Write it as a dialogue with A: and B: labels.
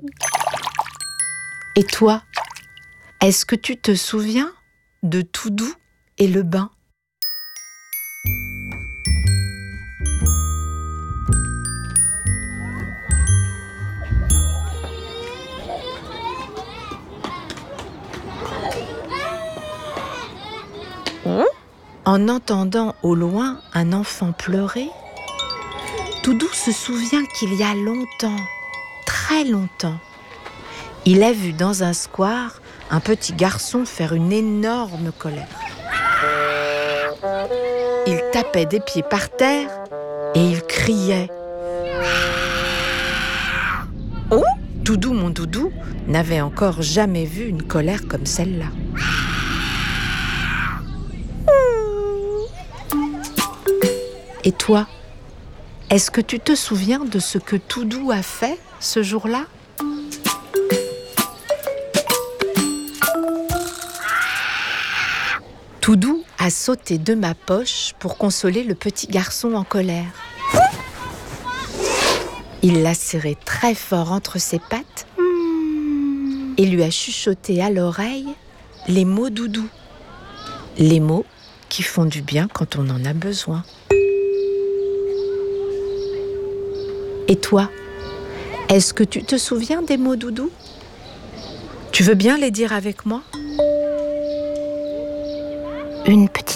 A: Et toi, est-ce que tu te souviens de Toudou et le bain ? En entendant au loin un enfant pleurer, Toudou se souvient qu'il y a longtemps, très longtemps, il a vu dans un square un petit garçon faire une énorme colère. Il tapait des pieds par terre et il criait. Oh, Toudou, mon doudou, n'avait encore jamais vu une colère comme celle-là. Et toi, est-ce que tu te souviens de ce que Toudou a fait ce jour-là ? Toudou a sauté de ma poche pour consoler le petit garçon en colère. Il l'a serré très fort entre ses pattes et lui a chuchoté à l'oreille les mots doudou. Les mots qui font du bien quand on en a besoin. Et toi, est-ce que tu te souviens des mots doudou ? Tu veux bien les dire avec moi ?
B: Une petite